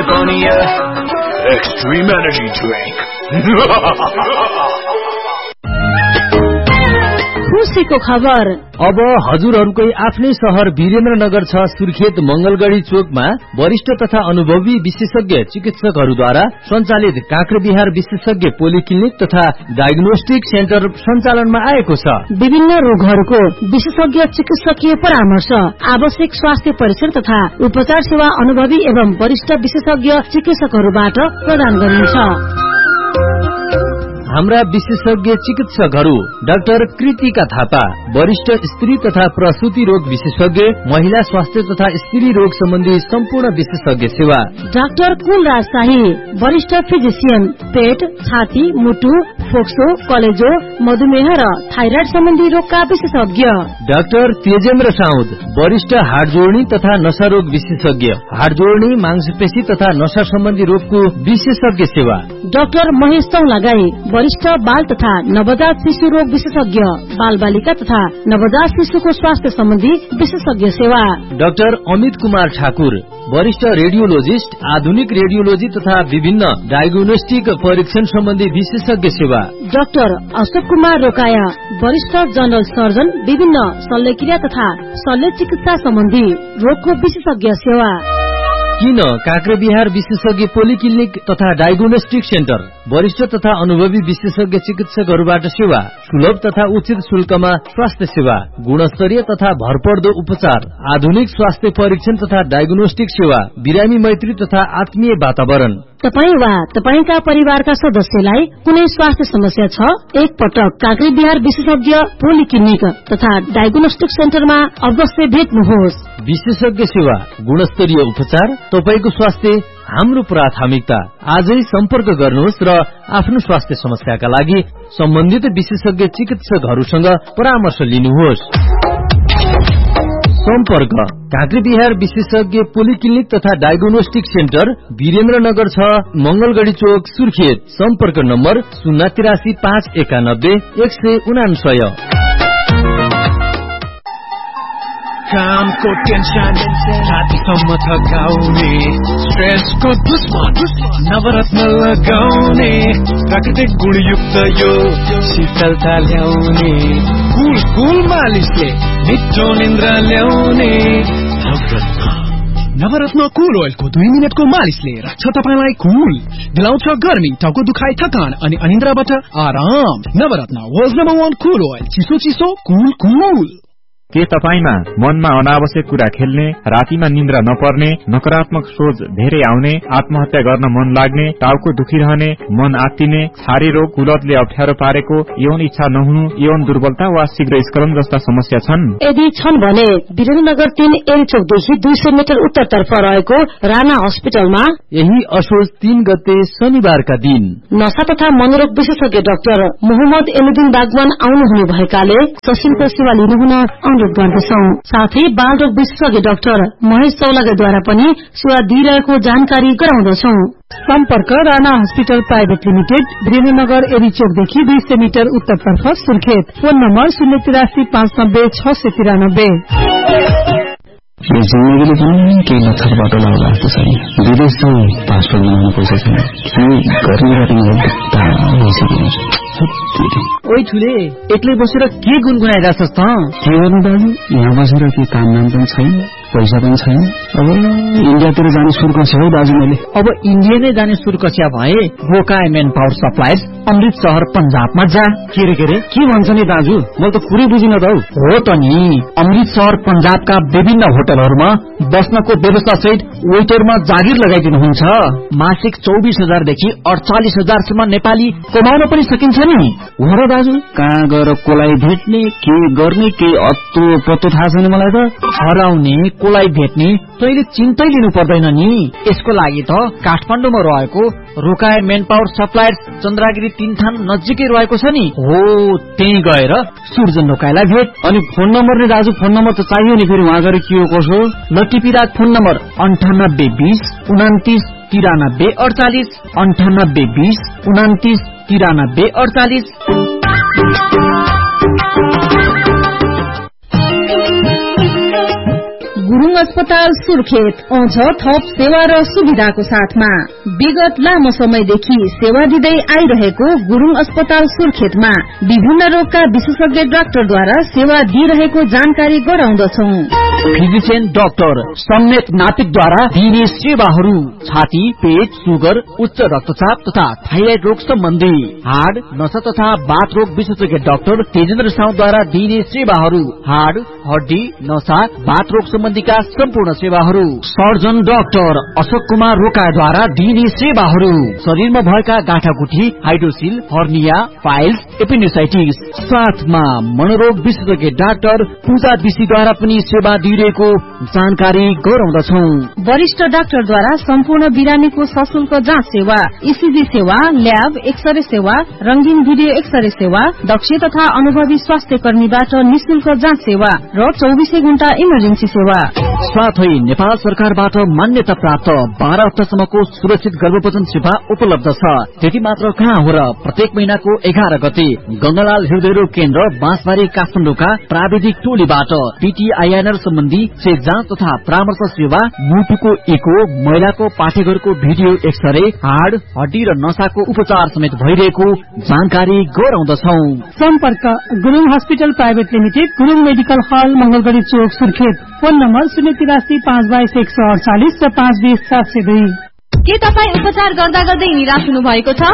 Pneumonia Extreme Energy Drink. खुशीको खबर अब हजुरहरूकै आफ्नै शहर वीरेन्द्रनगर छ सुर्खेत मंगलगढ़ी चोकमा वरिष्ठ तथा अनुभवी विशेषज्ञ चिकित्सकहरूद्वारा सञ्चालित काँक्रेबिहार विशेषज्ञ पोलिक्लिनिक तथा डायग्नोस्टिक सेन्टर सञ्चालनमा आएको छ। विभिन्न रोगहरूको विशेषज्ञ चिकित्सकीय परामर्श, आवश्यक स्वास्थ्य परीक्षण तथा उपचार सेवा अनुभवी एवं वरिष्ठ विशेषज्ञ चिकित्सकहरूबाट प्रदान गरिन्छ। हाम्रा विशेषज्ञ चिकित्सकहरू डाक्टर कृतिका थापा, वरिष्ठ स्त्री तथा प्रसूति रोग विशेषज्ञ, महिला स्वास्थ्य तथा स्त्री रोग सम्बन्धी सम्पूर्ण विशेषज्ञ सेवा। डाक्टर कुलराज शाही, वरिष्ठ फिजिशियन, पेट, छाती, मुटु, फोक्सो, कलेजो, मधुमेह र थाइराइड सम्बन्धी रोगका विशेषज्ञ। डाक्टर तेजेन्द्र साउद, वरिष्ठ हाड जोड्नी तथा नशा रोग विशेषज्ञ, हाड जोड्नी, मांसपेशी तथा नशा सम्बन्धी रोगको विशेषज्ञ सेवा। डाक्टर महेश लगाई, वरिष्ठ बाल तथा नवजात शिशु रोग विशेषज्ञ, बाल बालिका तथा नवजात शिशुको स्वास्थ्य सम्बन्धी विशेषज्ञ सेवा। डाक्टर अमित कुमार ठाकुर, वरिष्ठ रेडियोलोजिस्ट, आधुनिक रेडियोलोजी तथा विभिन्न डायग्नोस्टिक परीक्षण सम्बन्धी विशेषज्ञ सेवा। डाक्टर अशोक कुमार रोकाया, वरिष्ठ जनरल सर्जन, विभिन्न शल्यक्रिया तथा शल्य चिकित्सा सम्बन्धी रोगको विशेषज्ञ सेवा। किन काँक्रेबिहार विशेषज्ञ पोलिक्लिनिक तथा डायग्नोस्टिक सेन्टर वरिष्ठ तथा अनुभवी विशेषज्ञ चिकित्सकहरूबाट सेवा, सुलभ तथा उचित शुल्कमा स्वास्थ्य सेवा, गुणस्तरीय तथा भरपर्दो उपचार, आधुनिक स्वास्थ्य परीक्षण तथा डायग्नोस्टिक सेवा, बिरामी मैत्री तथा आत्मीय वातावरण। तपाई वा तपाईका परिवारका सदस्यलाई कुनै स्वास्थ्य समस्या छ, एक पटक काँक्रेबिहार विशेषज्ञ पोलिक्लिनिक तथा डायग्नोस्टिक सेन्टरमा अवश्य भेट्नुहोस्। विशेषज्ञ सेवा, गुणस्तरीय उपचार, तपाईको स्वास्थ्य हाम्रो प्राथमिकता। आजै सम्पर्क गर्नुहोस् र आफ्नो स्वास्थ्य समस्याका लागि सम्बन्धित विशेषज्ञ चिकित्सकहरूसँग परामर्श लिनुहोस्। सम्पर्क काँक्रेबिहार विशेषज्ञ पोलिक्लिनिक तथा डायग्नोस्टिक सेन्टर वीरेन्द्रनगर 6 मंगलगढ़ी चोक सुर्खेत। सम्पर्क नम्बर 083 591 199। कामको टेन्सन छातीसम्म थकाउने, स्ट्रेसको दुश्मन नवरत्न लगाउने, प्राकृतिक गुणयुक्त यो शीतलता ल्याउने, कुल कुल मालिसले मिठो निन्द्रा ल्याउने नवरत्न कुल ओइलको 2 मिनेटको मालिसले राख्छ तपाईलाई कुल, दिलाउँछ गर्मी, टाउको दुखाइ, थकान अनि अनिन्द्राबाट आराम। नवरत्न वर्ल्ड नम्बर 1 कुल ओइल, चिसो चिसो कुल कुल। के तपाईमा मनमा अनावश्यक कुरा खेल्ने, रातिमा निन्द्रा नपर्ने, नकारात्मक सोच धेरै आउने, आत्महत्या गर्न मन लाग्ने, टाउको दुखिरहने, मन आत्तिने, छारे रोग, कुलतले अप्ठ्यारो पारेको, यौन इच्छा नहुनु, यौन दुर्बलता वा शीघ्र स्खलन जस्ता समस्या छन्? यदि छन् भने वीरेन्द्रनगर 3 एरिचोकदेखि 200 मिटर उत्तरतर्फ रहेको राणा अस्पतालमा यही असोज 3 गते शनिबारका दिन नशा तथा मनोरोग विशेषज्ञ डाक्टर मोहम्मद एनुद्दिन बागवान आउनुहुने भएकाले सशुल्क सेवा लिनुहुन अनुरोध गर्दछौं। साथै बालरोग विशेषज्ञ डाक्टर महेश चौलागाईद्वारा पनि सेवा दिइरहेको जानकारी गराउँदछौं। सम्पर्क Rana hospital private limited, Birendranagar एरिचोकदेखि 200 metre उत्तरतर्फ सुर्खेत। Phone number 083 590 693। यो जिन्दगीले पनि केही लथर बाटो लाग्ला जस्तो छ नि। विदेश चाहिँ पासपोर्ट बनाउनु पैसा छैन, ओइ ठुले, एक्लै बसेर के गुनगुनाइरहेछस् त? के गर्नु दाजु, यहाँ बसेर के काम नाम पनि छैन, पैसा पनि छैन। अब इन्डियातिर जाने सुर कस्या हो दाजु मैले। अब इन्डिया नै जाने सुर कस्या भए गोकाय मेन पावर सप्लायर्स अमृत शहर पंजाबमा जा। के रे के भन्छ नि दाजु, मैले त कुरै बुझिन त। हो त नि, अमृत शहर पंजाबका विभिन्न होटलहरूमा बस्नको व्यवस्था सहित वेटरमा जागिर लगाइदिनुहुन्छ। मासिक 24,000 देखि 48,000 सम्म नेपाली कमाउन पनि सकिन्छ नि। हो र दाजु, कहाँ गएर कोलाई भेट्ने, के गर्ने, के अत्तो पत्तो थाहा छैन मलाई त। हराउने, कोलाई भेट्ने तैले चिन्तै लिनु पर्दैन नि। यसको लागि त काठमाडौँमा रहेको रोकाय मेन पावर सप्लायर्स चन्द्रगिरी 3 थान नजिकै रहेको छ नि। हो, त्यही गएर सूर्जन रोकायलाई भेट। अनि फोन नम्बर नि दाजु, फोन नम्बर त चाहियो नि, फेरि वहाँ गएर के हो कसो। ल टिपिराख फोन नम्बर 98 20 29 93 48 98 20 29 93 48। गुरुङ अस्पताल सुर्खेत आउँछ थप सेवा र सुविधाको साथमा। विगत लामो समयदेखि सेवा दिँदै आइरहेको गुरुङ अस्पताल सुर्खेतमा विभिन्न रोगका विशेषज्ञ डाक्टरद्वारा सेवा दिइरहेको जानकारी गराउँदछौं। फिजिशियन डाक्टर सम्मेत नापिकद्वारा दिइने सेवाहरू छाती, पेट, सुगर, उच्च रक्तचाप तथा थाइराइड रोग सम्बन्धी, हाड, नसा तथा बाथ रोग विशेषज्ञ डाक्टर तेजेन्द्र साउद्वारा दिइने सेवाहरू, हाड, हड्डी, नसा, बाथ रोग सम्बन्धीका सम्पूर्ण सेवाहरू। सर्जन डाक्टर अशोक कुमार रोकाद्वारा दिइने सेवाहरू, शरीरमा भएका गाँठागुठी, हाइड्रोसिल, हर्निया, फाइल्स, एपेन्डिसाइटिस। साथमा मनोरोग विशेषज्ञ डाक्टर पूजा विशीद्वारा पनि सेवा दिइरहेको जानकारी गराउँदछौं। वरिष्ठ डाक्टरद्वारा सम्पूर्ण बिरामीको सशुल्क जाँच सेवा, ईसीजी सेवा, ल्याब, एक्सरे सेवा, रंगीन भिडियो एक्सरे सेवा, दक्ष तथा अनुभवी स्वास्थ्य कर्मीबाट निशुल्क जाँच सेवा र 24 घण्टा इमर्जेन्सी सेवा। साथै नेपाल सरकारबाट मान्यता प्राप्त 12 हप्तासम्मको सुरक्षित गर्भपतन सेवा उपलब्ध छ। त्यति मात्र कहाँ हो र, प्रत्येक महिनाको 11 गते गंगालाल हृदयरोग केन्द्र बाँसबारी काठमाडौँका प्राविधिक टोलीबाट पीटीआईएनआर सम्बन्धी चेक जाँच तथा परामर्श सेवा, मुटुको इको, महिलाको पाठेघरको भिडियो एक्सरे, हाड, हड्डी र नसाको उपचार समेत भइरहेको जानकारी गराउँदछौं। सम्पर्क Gurung hospital private limited, Gurung medical हल, मंगलगढ़ी चोक, सुर्खेत। फोन नम्बर 083 522 148 र 520 702। के तपाईँ उपचार गर्दा गर्दै निराश हुनु भएको छ?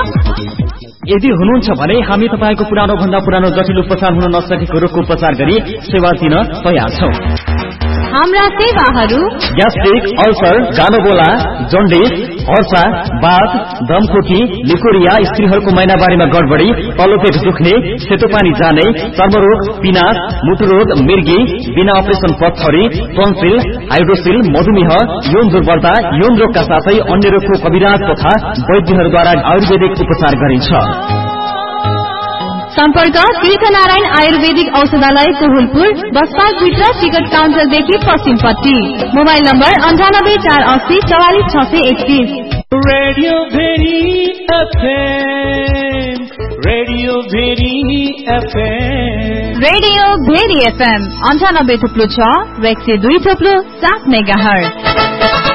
यदि हुनुहुन्छ भने हामी तपाईको पुरानो भन्दा पुरानो जटिल उपचार हुन नसकेको रोगको उपचार गरी सेवा दिन तयार छौं। हाम्रा सेवाहरू ग्यास्ट्रिक, अल्सर, गानोबोला, जन्डिस, हर्सा, बाथ, दमखोकी, लिकोरिया, स्त्रीहरूको महिनावारीमा गडबडी, तल्लो पेट दुख्ने, सेतो पानी जाने, चर्मरोग, पिनास, मुटुरोग, मिर्गी, बिना अपरेसन पत्थरी, टन्सिल, हाइड्रोसिल, मधुमेह, यौन दुर्बलता, यौन रोगका साथै अन्य रोगको कविराज तथा वैद्यहरूद्वारा आयुर्वेदिक उपचार गरिन्छ। सम्पर्क तीर्थनारायण आयुर्वेदिक औषधालय कोहुलपुर, बस पार्क भित्र, ticket काउन्टरदेखि पश्चिमपट्टि। Mobile number 98 480 44 631। Radio very FM, radio very FM, radio very FM 98.6 र 102.7 मेगाहर्ज।